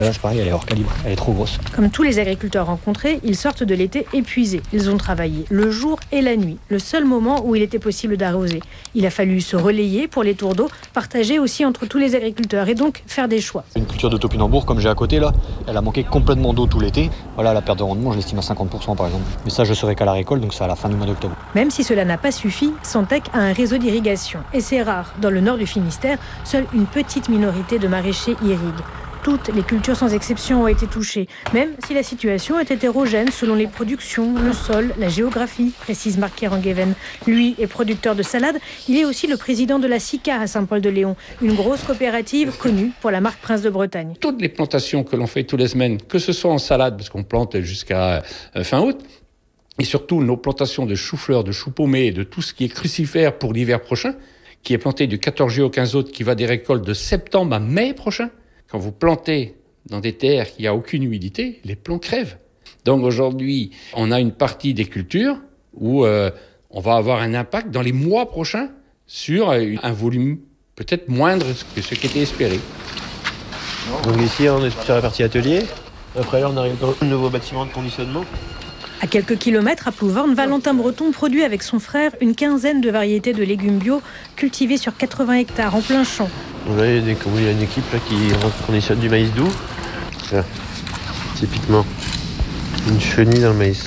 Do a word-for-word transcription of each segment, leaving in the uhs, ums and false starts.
Là, c'est pareil, elle est hors calibre, elle est trop grosse. Comme tous les agriculteurs rencontrés, ils sortent de l'été épuisés. Ils ont travaillé le jour et la nuit, le seul moment où il était possible d'arroser. Il a fallu se relayer pour les tours d'eau, partager aussi entre tous les agriculteurs et donc faire des choix. Une culture de topinambour, comme j'ai à côté là, elle a manqué complètement d'eau tout l'été. Voilà, la perte de rendement, je l'estime à cinquante pour cent par exemple. Mais ça, je saurai qu'à la récolte, donc c'est à la fin du mois d'octobre. Même si cela n'a pas suffi, Santec a un réseau d'irrigation. Et c'est rare. Dans le nord du Finistère, seule une petite minorité de maraîchers irriguent. Toutes les cultures sans exception ont été touchées, même si la situation est hétérogène selon les productions, le sol, la géographie, précise Marc Kerangueven. Lui est producteur de salade, il est aussi le président de la SICA à Saint-Paul-de-Léon, une grosse coopérative connue pour la marque Prince de Bretagne. Toutes les plantations que l'on fait tous les semaines, que ce soit en salade, parce qu'on plante jusqu'à fin août, et surtout nos plantations de choux-fleurs, de choux paumés et de tout ce qui est crucifère pour l'hiver prochain, qui est planté du quatorze juillet au quinze août, qui va des récoltes de septembre à mai prochain. Quand vous plantez dans des terres qui n'ont aucune humidité, les plants crèvent. Donc aujourd'hui, on a une partie des cultures où euh, on va avoir un impact dans les mois prochains sur euh, un volume peut-être moindre que ce qui était espéré. Donc ici, on est sur la partie atelier. Après là, on arrive dans le nouveau bâtiment de conditionnement. À quelques kilomètres à Plouvorne, Valentin Breton produit avec son frère une quinzaine de variétés de légumes bio cultivées sur quatre-vingts hectares en plein champ. Donc là, il y a, des, il y a une équipe là, qui conditionne du maïs doux. Là, typiquement, une chenille dans le maïs.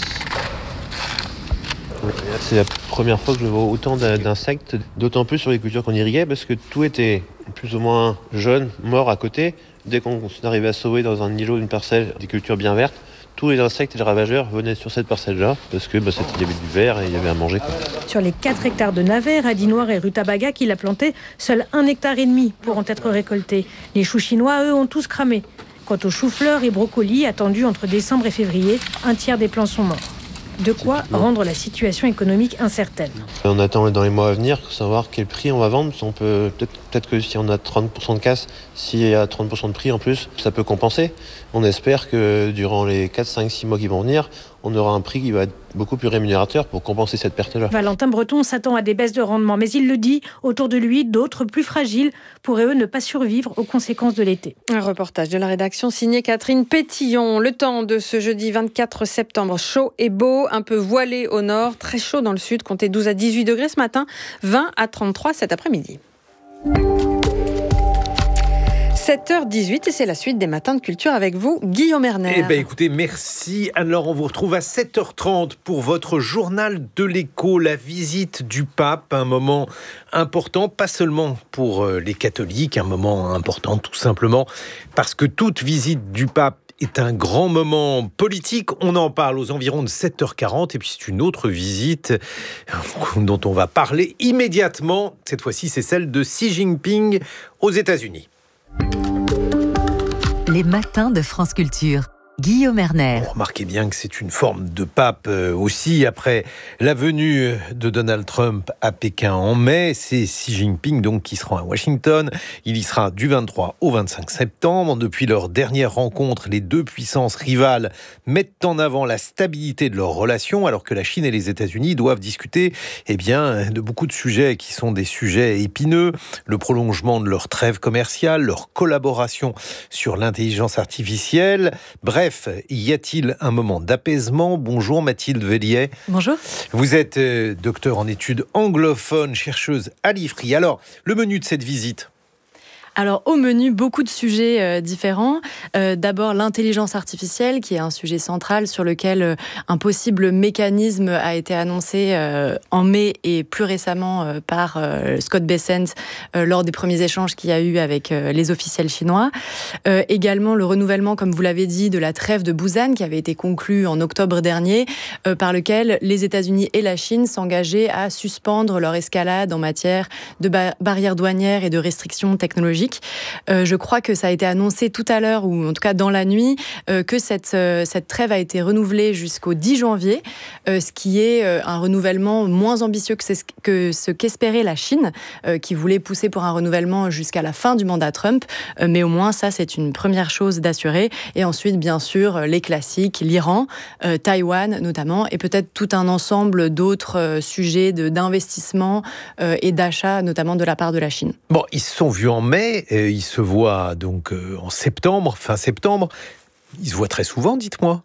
C'est la première fois que je vois autant d'insectes, d'autant plus sur les cultures qu'on irriguait, parce que tout était plus ou moins jaune, mort à côté. Dès qu'on arrivait à sauver dans un îlot, une parcelle, des cultures bien vertes, tous les insectes et les ravageurs venaient sur cette parcelle-là parce que bah, il y avait du vert et il y avait à manger. Quoi. Sur les quatre hectares de navets, radis noirs et rutabaga qu'il a plantés, seul un hectare et demi pourront être récoltés. Les choux chinois, eux, ont tous cramé. Quant aux choux-fleurs et brocolis attendus entre décembre et février, un tiers des plants sont morts. De quoi rendre la situation économique incertaine. On attend dans les mois à venir savoir quel prix on va vendre. On peut, peut-être, peut-être que si on a trente pour cent de casse, s'il y a trente pour cent de prix en plus, ça peut compenser. On espère que durant les quatre, cinq, six mois qui vont venir, on aura un prix qui va être beaucoup plus rémunérateur pour compenser cette perte-là. Valentin Breton s'attend à des baisses de rendement, mais il le dit, autour de lui, d'autres plus fragiles pourraient eux ne pas survivre aux conséquences de l'été. Un reportage de la rédaction signé Catherine Pétillon. Le temps de ce jeudi vingt-quatre septembre, chaud et beau, un peu voilé au nord, très chaud dans le sud, comptez douze à dix-huit degrés ce matin, vingt à trente-trois cet après-midi. sept heures dix-huit et c'est la suite des matins de culture avec vous, Guillaume Erner. Eh bien écoutez, merci. Alors on vous retrouve à sept heures trente pour votre journal de l'écho, la visite du pape, un moment important, pas seulement pour les catholiques, un moment important tout simplement parce que toute visite du pape est un grand moment politique. On en parle aux environs de sept heures quarante et puis c'est une autre visite dont on va parler immédiatement. Cette fois-ci, c'est celle de Xi Jinping aux États-Unis. Les matins de France Culture. Guillaume Erner. Vous remarquez bien que c'est une forme de pape aussi. Après la venue de Donald Trump à Pékin en mai, c'est Xi Jinping donc qui se rend à Washington. Il y sera du vingt-trois au vingt-cinq septembre. Depuis leur dernière rencontre, les deux puissances rivales mettent en avant la stabilité de leurs relations, alors que la Chine et les États-Unis doivent discuter eh bien, de beaucoup de sujets qui sont des sujets épineux. Le prolongement de leur trêve commerciale, leur collaboration sur l'intelligence artificielle. Bref, Bref, y a-t-il un moment d'apaisement ? Bonjour Mathilde Vellier. Bonjour. Vous êtes euh, docteur en études anglophones, chercheuse à l'I F R I. Alors, le menu de cette visite ? Alors, au menu, beaucoup de sujets euh, différents. Euh, d'abord, l'intelligence artificielle, qui est un sujet central sur lequel euh, un possible mécanisme a été annoncé euh, en mai et plus récemment euh, par euh, Scott Bessent euh, lors des premiers échanges qu'il y a eu avec euh, les officiels chinois. Euh, également, le renouvellement, comme vous l'avez dit, de la trêve de Busan, qui avait été conclue en octobre dernier, euh, par lequel les États-Unis et la Chine s'engageaient à suspendre leur escalade en matière de ba- barrières douanières et de restrictions technologiques. Euh, je crois que ça a été annoncé tout à l'heure, ou en tout cas dans la nuit, euh, que cette, euh, cette trêve a été renouvelée jusqu'au dix janvier, euh, ce qui est euh, un renouvellement moins ambitieux que, que ce qu'espérait la Chine, euh, qui voulait pousser pour un renouvellement jusqu'à la fin du mandat Trump. Euh, mais au moins, ça, c'est une première chose d'assurer. Et ensuite, bien sûr, les classiques, l'Iran, euh, Taïwan notamment, et peut-être tout un ensemble d'autres euh, sujets de, d'investissement euh, et d'achat, notamment de la part de la Chine. Bon, ils se sont vus en mai. mais euh, ils se voient donc euh, en septembre, fin septembre. Ils se voient très souvent, dites-moi.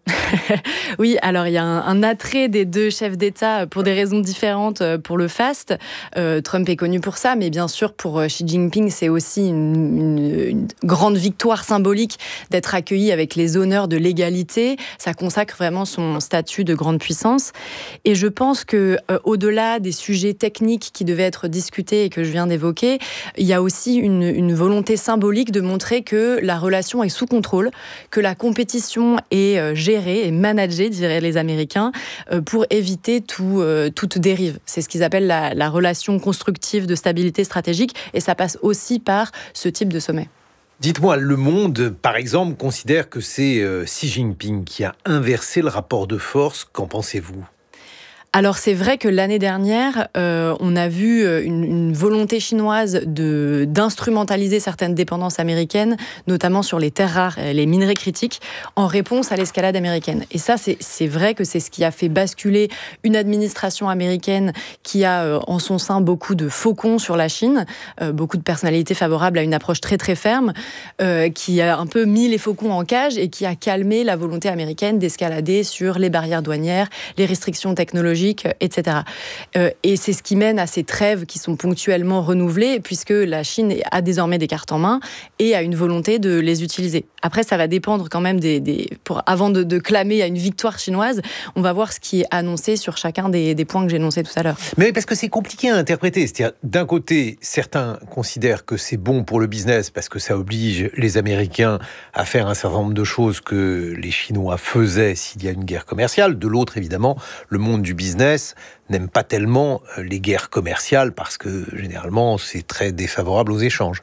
Oui, alors il y a un, un attrait des deux chefs d'État pour des raisons différentes pour le faste. Euh, Trump est connu pour ça, mais bien sûr pour Xi Jinping, c'est aussi une, une, une grande victoire symbolique d'être accueilli avec les honneurs de l'égalité. Ça consacre vraiment son statut de grande puissance. Et je pense que euh, au-delà des sujets techniques qui devaient être discutés et que je viens d'évoquer, il y a aussi une, une volonté symbolique de montrer que la relation est sous contrôle, que la compétition est euh, gérée et managée, diraient les Américains, euh, pour éviter tout, euh, toute dérive. C'est ce qu'ils appellent la, la relation constructive de stabilité stratégique, et ça passe aussi par ce type de sommet. Dites-moi, le Monde, par exemple, considère que c'est euh, Xi Jinping qui a inversé le rapport de force. Qu'en pensez-vous ? Alors c'est vrai que l'année dernière, euh, on a vu une, une volonté chinoise de, d'instrumentaliser certaines dépendances américaines, notamment sur les terres rares et les minerais critiques, en réponse à l'escalade américaine. Et ça, c'est, c'est vrai que c'est ce qui a fait basculer une administration américaine qui a euh, en son sein beaucoup de faucons sur la Chine, euh, beaucoup de personnalités favorables à une approche très très ferme, euh, qui a un peu mis les faucons en cage et qui a calmé la volonté américaine d'escalader sur les barrières douanières, les restrictions technologiques, et cetera. Euh, et c'est ce qui mène à ces trêves qui sont ponctuellement renouvelées, puisque la Chine a désormais des cartes en main et a une volonté de les utiliser. Après, ça va dépendre quand même des... des pour, avant de, de clamer à une victoire chinoise, on va voir ce qui est annoncé sur chacun des, des points que j'ai énoncés tout à l'heure. Mais parce que c'est compliqué à interpréter. C'est-à-dire, d'un côté, certains considèrent que c'est bon pour le business parce que ça oblige les Américains à faire un certain nombre de choses que les Chinois faisaient s'il y a une guerre commerciale. De l'autre, évidemment, le monde du business n'aime pas tellement les guerres commerciales parce que, généralement, c'est très défavorable aux échanges.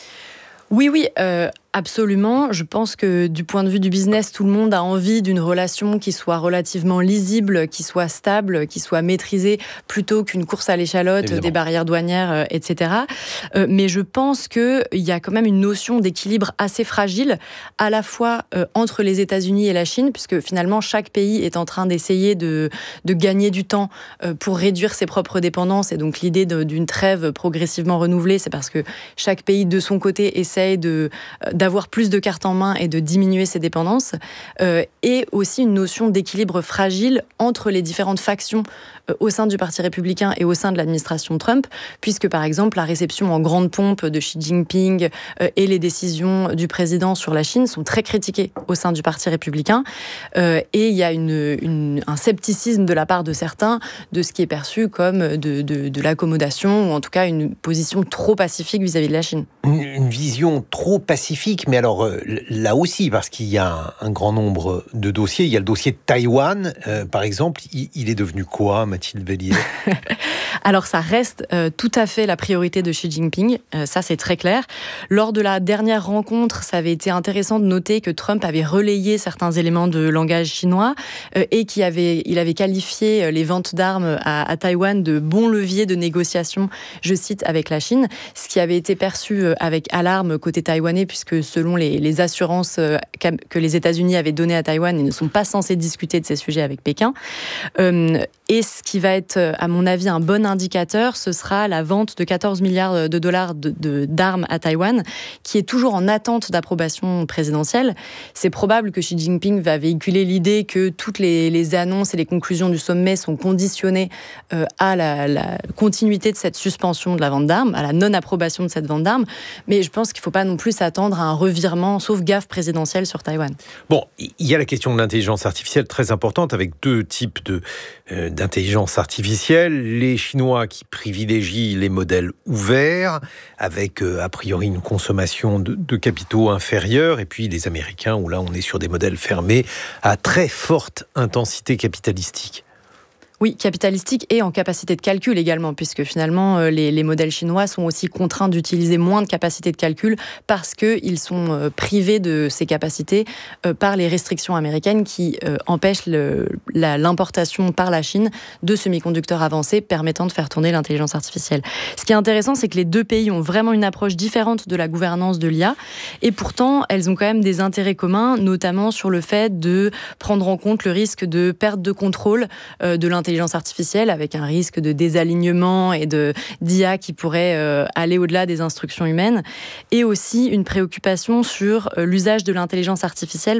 Oui, oui, euh, absolument. Je pense que du point de vue du business, tout le monde a envie d'une relation qui soit relativement lisible, qui soit stable, qui soit maîtrisée, plutôt qu'une course à l'échalote, évidemment, des barrières douanières, euh, et cetera. Euh, mais je pense qu'il y a quand même une notion d'équilibre assez fragile, à la fois euh, entre les États-Unis et la Chine, puisque finalement chaque pays est en train d'essayer de, de gagner du temps euh, pour réduire ses propres dépendances. Et donc l'idée de, d'une trêve progressivement renouvelée, c'est parce que chaque pays de son côté essaie de, d'avoir plus de cartes en main et de diminuer ses dépendances, euh, et aussi une notion d'équilibre fragile entre les différentes factions euh, au sein du Parti républicain et au sein de l'administration Trump, puisque par exemple la réception en grande pompe de Xi Jinping euh, et les décisions du président sur la Chine sont très critiquées au sein du Parti républicain, euh, et il y a une, une, un scepticisme de la part de certains de ce qui est perçu comme de, de, de l'accommodation, ou en tout cas une position trop pacifique vis-à-vis de la Chine. Une, une vision trop pacifique, mais alors euh, là aussi, parce qu'il y a un, un grand nombre de dossiers. Il y a le dossier de Taïwan, euh, par exemple. Il, il est devenu quoi, Mathilde Bélier ? Alors ça reste euh, tout à fait la priorité de Xi Jinping, euh, ça c'est très clair. Lors de la dernière rencontre, ça avait été intéressant de noter que Trump avait relayé certains éléments de langage chinois euh, et qu'il avait, il avait qualifié les ventes d'armes à, à Taïwan de bons leviers de négociation, je cite, avec la Chine, ce qui avait été perçu euh, avec alarme côté taïwanais, puisque selon les, les assurances euh, que les États-Unis avaient données à Taïwan, ils ne sont pas censés discuter de ces sujets avec Pékin. Euh, et ce qui va être, à mon avis, un bon indicateur, ce sera la vente de quatorze milliards de dollars de, de, d'armes à Taïwan, qui est toujours en attente d'approbation présidentielle. C'est probable que Xi Jinping va véhiculer l'idée que toutes les, les annonces et les conclusions du sommet sont conditionnées euh, à la, la continuité de cette suspension de la vente d'armes, à la non-approbation de cette vente d'armes. Mais je pense qu'il ne faut pas non plus s'attendre à un revirement, sauf gaffe présidentielle sur Taïwan. Bon, il y a la question de l'intelligence artificielle très importante, avec deux types de, euh, d'intelligence artificielle. Les Chinois qui privilégient les modèles ouverts, avec euh, a priori une consommation de, de capitaux inférieure, et puis les Américains, où là on est sur des modèles fermés à très forte intensité capitalistique. Oui, capitalistique et en capacité de calcul également, puisque finalement, les, les modèles chinois sont aussi contraints d'utiliser moins de capacité de calcul parce qu'ils sont privés de ces capacités par les restrictions américaines qui empêchent le, la, l'importation par la Chine de semi-conducteurs avancés permettant de faire tourner l'intelligence artificielle. Ce qui est intéressant, c'est que les deux pays ont vraiment une approche différente de la gouvernance de l'I A, et pourtant, elles ont quand même des intérêts communs, notamment sur le fait de prendre en compte le risque de perte de contrôle de l'intelligence l'intelligence artificielle, avec un risque de désalignement et de, d'I A qui pourrait euh, aller au-delà des instructions humaines, et aussi une préoccupation sur euh, l'usage de l'intelligence artificielle